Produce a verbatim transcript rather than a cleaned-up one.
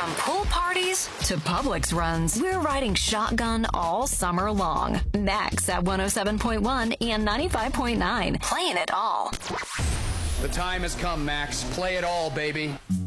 From pool parties to Publix runs, we're riding shotgun all summer long. Max at one oh seven point one and ninety-five point nine. Playing it all. The time has come, Max. Play it all, baby.